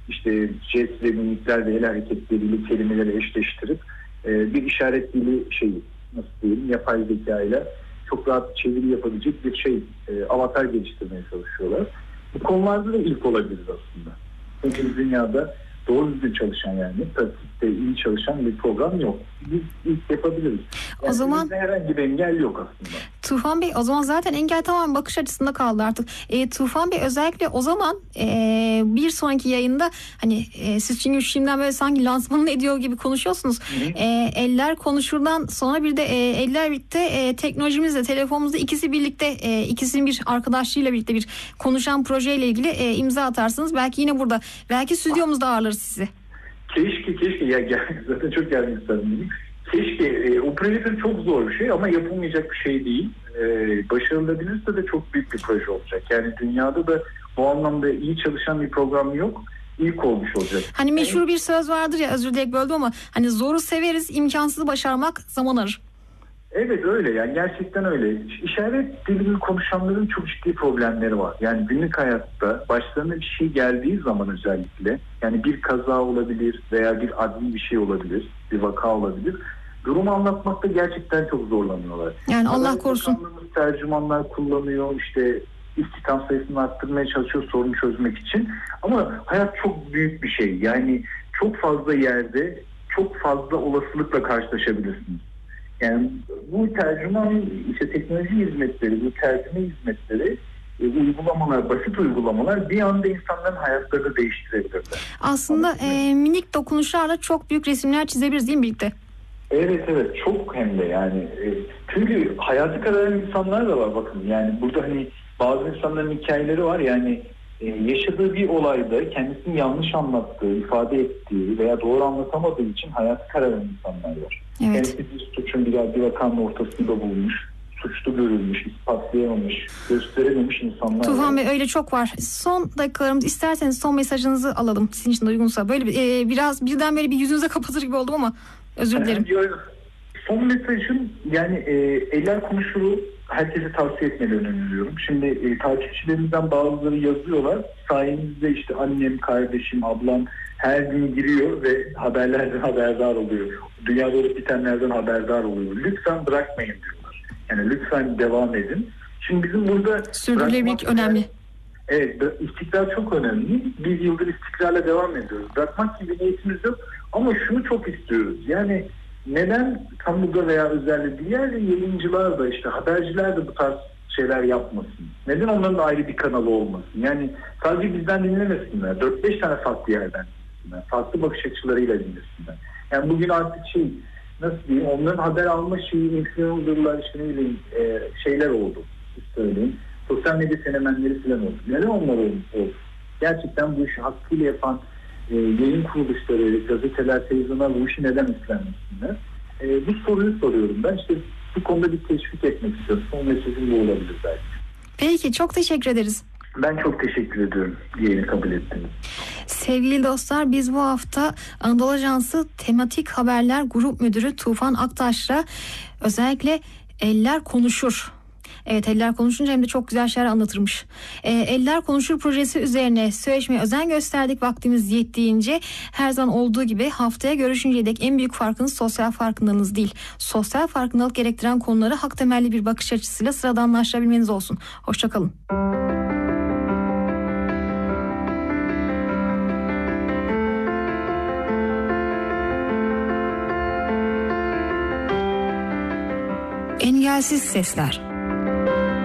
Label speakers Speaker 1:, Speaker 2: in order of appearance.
Speaker 1: işte jest ve mimikler ve el hareketleriyle kelimeleri eşleştirip bir işaret dili nasıl diyeyim, yapay zeka ile çok rahat çeviri yapabilecek bir avatar geliştirmeye çalışıyorlar. Bu konularda da ilk olabiliriz aslında. Çünkü dünyada doğru düzgün çalışan, yani pratikte iyi çalışan bir program yok. Biz ilk yapabiliriz. Yani
Speaker 2: o zaman
Speaker 1: herhangi bir engel yok aslında.
Speaker 2: Tufan Bey, o zaman zaten engel tamamen bakış açısında kaldı artık. Tufan Bey, özellikle o zaman bir sonraki yayında hani siz çünkü şimdiden böyle sanki lansmanını ediyor gibi konuşuyorsunuz. Eller konuşurdan sonra bir de eller birlikte teknolojimizle, telefonumuzla ikisinin bir arkadaşlığıyla birlikte bir konuşan projeyle ilgili imza atarsınız. Belki yine burada, belki stüdyomuzda ağırlarız sizi.
Speaker 1: Keşke ya zaten çok gelmek istedim. Keşke. O proje çok zor bir şey ama yapılmayacak bir şey değil. Başarılabilirse de çok büyük bir proje olacak. Yani dünyada da bu anlamda iyi çalışan bir program yok. İlk olmuş olacak.
Speaker 2: Hani meşhur bir söz vardır ya, özür dilerim böldüm ama hani zoru severiz, imkansızı başarmak zaman alır. Evet
Speaker 1: öyle, yani gerçekten öyle. İşaret dilini konuşanların çok ciddi problemleri var. Yani günlük hayatta başlarına bir şey geldiği zaman özellikle, yani bir kaza olabilir veya bir adli bir şey olabilir, bir vaka olabilir. Durumu anlatmakta gerçekten çok zorlanıyorlar.
Speaker 2: Yani Allah korusun.
Speaker 1: Tercümanlar kullanıyor, işte istihdam sayısını arttırmaya çalışıyor sorunu çözmek için. Ama hayat çok büyük bir şey. Yani çok fazla yerde çok fazla olasılıkla karşılaşabilirsiniz. Yani bu tercüman, işte teknoloji hizmetleri, bu tercüme hizmetleri, uygulamalar, basit uygulamalar bir anda insanların hayatlarını değiştirebilirler.
Speaker 2: Aslında minik dokunuşlarla çok büyük resimler çizebiliriz değil mi birlikte?
Speaker 1: Evet çok, hem de yani çünkü hayatı kararın insanlar da var, bakın yani burada hani bazı insanların hikayeleri var, yani yaşadığı bir olayda kendisini yanlış anlattığı, ifade ettiği veya doğru anlatamadığı için hayatı kararan insanlar var.
Speaker 2: Evet.
Speaker 1: Kendisi bir suçun bir vakanın ortasında bulmuş, suçlu görülmüş, ispatlayamamış, gösterememiş insanlar
Speaker 2: Tufan
Speaker 1: var.
Speaker 2: Bey, öyle çok var. Son dakikalarımız, isterseniz son mesajınızı alalım, sizin için de uygunsa. Böyle biraz birden böyle bir yüzünüze kapatır gibi oldum ama özür dilerim.
Speaker 1: Son mesajım, yani eller konuşuru herkese tavsiye etmelerini öneriyorum. Şimdi takipçilerimizden bazıları yazıyorlar. Sayenizde işte annem, kardeşim, ablam her gün giriyor ve haberlerden haberdar oluyor. Dünyada olup bitenlerden haberdar oluyor. Lütfen bırakmayın diyorlar. Yani lütfen devam edin. Şimdi bizim burada
Speaker 2: sürdürülebilirlik önemli.
Speaker 1: Evet, istikrar çok önemli. Bir yıldır istikrarla devam ediyoruz. Bırakmak gibi niyetimiz yok ama şunu çok istiyoruz. Yani neden kamuda veya özellikle diğer yayıncılar da, işte haberciler de bu tarz şeyler yapmasın? Neden onların da ayrı bir kanalı olmasın? Yani sadece bizden dinlemesinler. 4-5 tane farklı yerden dinlesinler. Farklı bakış açılarıyla dinlesinler. Yani bugün artık nasıl diyeyim, onların haber alma influencerlar, işte ne bileyim şeyler oldu. Söyleyeyim. Sosyal medya fenomenleri falan oldu. Neden onlar oldu? Gerçekten bu işi hakkıyla yapan yayın kuruluşları, gazeteler, televizyonlar bu işi neden üstlenmesinler? Bu soruyu soruyorum ben. İşte bu konuda bir teşvik etmek istiyorum. Son mesajım bu olabilir belki.
Speaker 2: Peki, çok teşekkür ederiz.
Speaker 1: Ben çok teşekkür ediyorum yayını kabul ettiğiniz.
Speaker 2: Sevgili dostlar, biz bu hafta Anadolu Ajansı Tematik Haberler Grup Müdürü Tufan Aktaş'la özellikle Eller Konuşur. Evet, Eller Konuşunca hem de çok güzel şeyler anlatırmış. Eller Konuşur projesi üzerine söyleşmeye özen gösterdik. Vaktimiz yettiğince, her zaman olduğu gibi haftaya görüşünceye dek en büyük farkınız sosyal farkındalığınız değil. Sosyal farkındalık gerektiren konuları hak temelli bir bakış açısıyla sıradanlaştırabilmeniz olsun. Hoşçakalın. Engelsiz Sesler.